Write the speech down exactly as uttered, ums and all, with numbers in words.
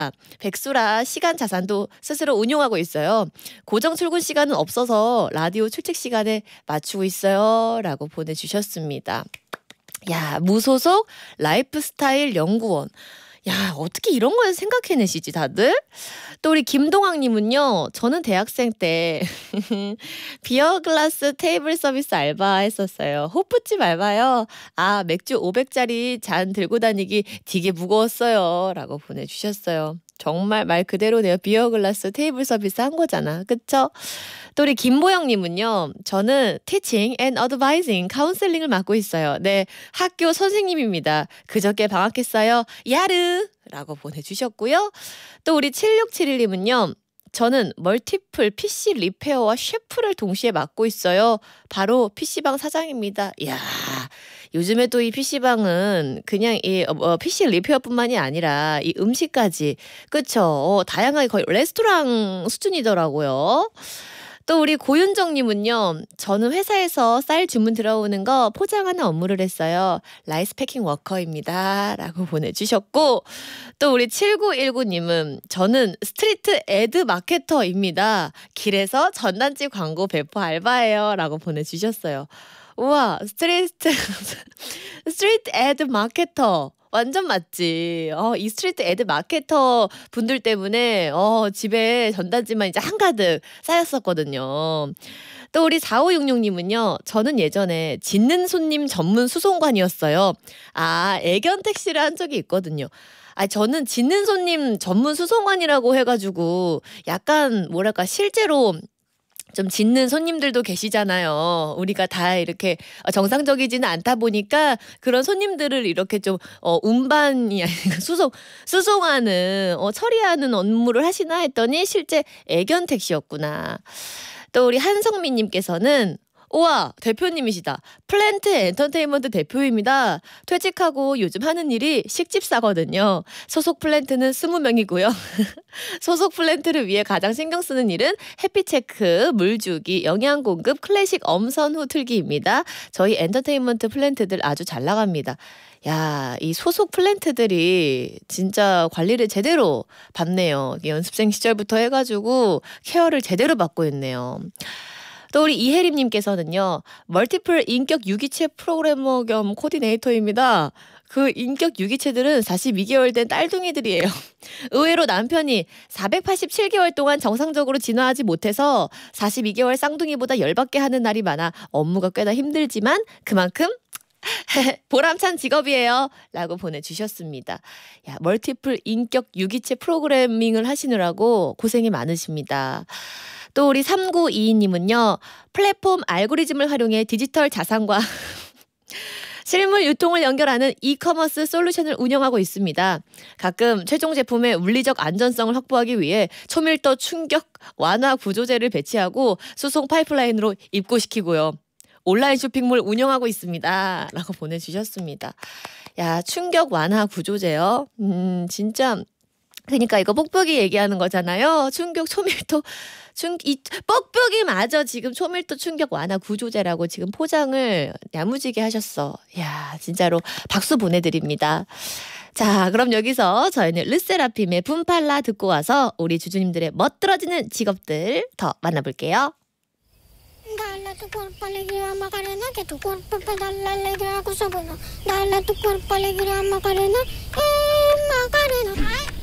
백수라 시간 자산도 스스로 운용하고 있어요. 고정 출근 시간은 없어서 라디오 출첵 시간에 맞추고 있어요. 라고 보내주셨습니다. 야, 무소속 라이프스타일 연구원. 야, 어떻게 이런 걸 생각해내시지 다들? 또 우리 김동학님은요. 저는 대학생 때 비어글라스 테이블 서비스 알바 했었어요. 호프집 알바요. 아, 맥주 오백 짜리 잔 들고 다니기 되게 무거웠어요. 라고 보내주셨어요. 정말 말 그대로네요. 비어글라스 테이블 서비스 한 거잖아. 그쵸? 또 우리 김보영님은요. 저는 Teaching and Advising 카운셀링을 맡고 있어요. 네, 학교 선생님입니다. 그저께 방학했어요. 야르! 라고 보내주셨고요. 또 우리 칠육칠일님은요. 저는 멀티플 피씨 리페어와 셰프를 동시에 맡고 있어요. 바로 피씨방 사장입니다. 이야, 요즘에 또 이 피씨방은 그냥 이 어, 피씨 리페어뿐만이 아니라 이 음식까지, 그쵸? 어, 다양하게 거의 레스토랑 수준이더라고요. 또 우리 고윤정님은요. 저는 회사에서 쌀 주문 들어오는 거 포장하는 업무를 했어요. 라이스 패킹 워커입니다. 라고 보내주셨고, 또 우리 칠구일구님은 저는 스트리트 애드 마케터입니다. 길에서 전단지 광고 배포 알바예요. 라고 보내주셨어요. 우와, 스트리트 스트리트 애드 마케터. 완전 맞지. 어, 이 스트리트 애드 마케터 분들 때문에 어, 집에 전단지만 이제 한가득 쌓였었거든요. 또 우리 사오육육님은요. 저는 예전에 짓는 손님 전문 수송관이었어요. 아, 애견 택시를 한 적이 있거든요. 아, 저는 짓는 손님 전문 수송관이라고 해가지고 약간 뭐랄까 실제로 좀 짖는 손님들도 계시잖아요. 우리가 다 이렇게 정상적이지는 않다 보니까 그런 손님들을 이렇게 좀 어, 운반이 아니라 수송, 수송하는, 어, 처리하는 업무를 하시나 했더니 실제 애견 택시였구나. 또 우리 한성민님께서는 우와, 대표님이시다. 플랜트 엔터테인먼트 대표입니다. 퇴직하고 요즘 하는 일이 식집사거든요. 소속 플랜트는 스무 명이고요. 소속 플랜트를 위해 가장 신경 쓰는 일은 해피체크, 물주기, 영양공급, 클래식 엄선후 틀기입니다. 저희 엔터테인먼트 플랜트들 아주 잘 나갑니다. 야, 이 소속 플랜트들이 진짜 관리를 제대로 받네요. 연습생 시절부터 해가지고 케어를 제대로 받고 있네요. 또 우리 이혜림님께서는요. 멀티플 인격 유기체 프로그래머 겸 코디네이터입니다. 그 인격 유기체들은 사십이 개월 된 딸둥이들이에요. 의외로 남편이 사백팔십칠 개월 동안 정상적으로 진화하지 못해서 사십이 개월 쌍둥이보다 열받게 하는 날이 많아 업무가 꽤나 힘들지만 그만큼 보람찬 직업이에요. 라고 보내주셨습니다. 야, 멀티플 인격 유기체 프로그래밍을 하시느라고 고생이 많으십니다. 또 우리 삼구이이님은요. 플랫폼 알고리즘을 활용해 디지털 자산과 실물 유통을 연결하는 이커머스 솔루션을 운영하고 있습니다. 가끔 최종 제품의 물리적 안전성을 확보하기 위해 초밀도 충격 완화 구조제를 배치하고 수송 파이프라인으로 입고시키고요. 온라인 쇼핑몰 운영하고 있습니다. 라고 보내주셨습니다. 야, 충격 완화 구조제요? 음, 진짜. 그러니까 이거 뽁뽁이 얘기하는 거잖아요. 충격 초밀도 충, 이 뽁뽁이 마저 지금 초밀도 충격 완화 구조제라고 지금 포장을 야무지게 하셨어. 야, 진짜로 박수 보내드립니다. 자, 그럼 여기서 저희는 르세라핌의 붐팔라 듣고 와서 우리 주주님들의 멋들어지는 직업들 더 만나볼게요. Dale tu cuerpo alegría Macarena, que tu cuerpo para dar la alegría a cosa buena. Dale tu cuerpo alegría Macarena, eh Macarena.